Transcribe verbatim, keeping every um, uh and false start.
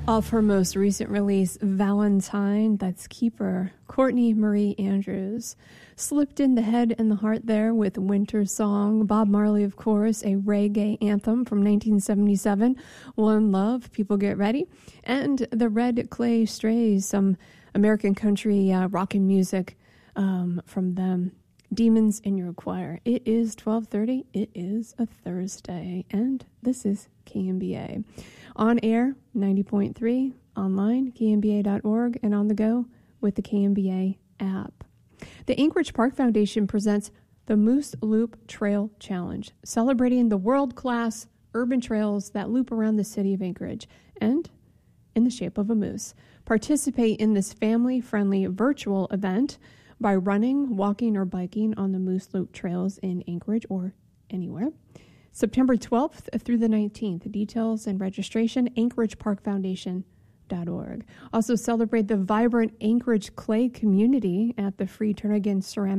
Off her most recent release, Valentine, that's Keeper, Courtney Marie Andrews. Slipped in the head and the heart there with Winter Song. Bob Marley, of course, a reggae anthem from nineteen seventy-seven. One Love, People Get Ready. And the Red Clay Strays, some American country uh, rock and music um, from them. Demons in Your Choir. It is twelve thirty. It is a Thursday. And this is K M B A. On air, ninety point three, online, K M B A dot org, and on the go with the K M B A app. The Anchorage Park Foundation presents the Moose Loop Trail Challenge, celebrating the world-class urban trails that loop around the city of Anchorage and in the shape of a moose. Participate in this family-friendly virtual event by running, walking, or biking on the Moose Loop trails in Anchorage or anywhere. September twelfth through the nineteenth. Details and registration, anchorage park foundation dot org. Also celebrate the vibrant Anchorage clay community at the free Turnagain Ceramic